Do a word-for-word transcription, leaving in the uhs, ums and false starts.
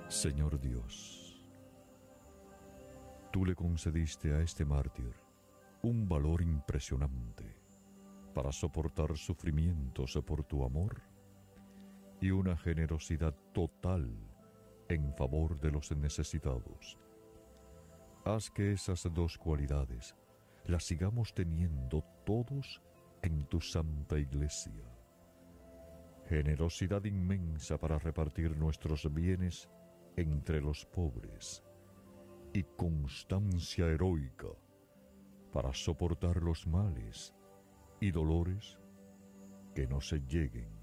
Señor Dios, tú le concediste a este mártir un valor impresionante para soportar sufrimientos por tu amor y una generosidad total en favor de los necesitados. Haz que esas dos cualidades las sigamos teniendo todos en tu santa iglesia. Generosidad inmensa para repartir nuestros bienes entre los pobres y constancia heroica para soportar los males y dolores que nos lleguen.